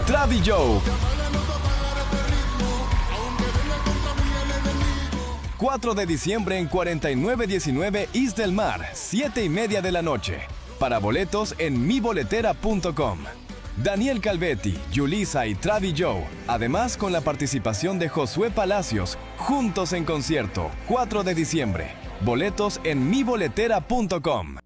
Travi Joe. 4 de diciembre en 4919 East del Mar, 7:30 de la noche. Para boletos en miboletera.com. Daniel Calvetti, Yulisa y Travi Joe. Además con la participación de Josué Palacios. Juntos en concierto, 4 de diciembre. Boletos en miboletera.com.